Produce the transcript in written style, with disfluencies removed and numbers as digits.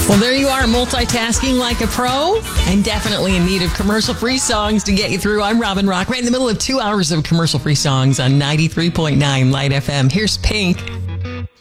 Well, there you are, multitasking like a pro, and definitely in need of commercial-free songs to get you through. I'm Robin Rock, right in the middle of 2 hours of commercial-free songs on 93.9 Light FM. Here's Pink.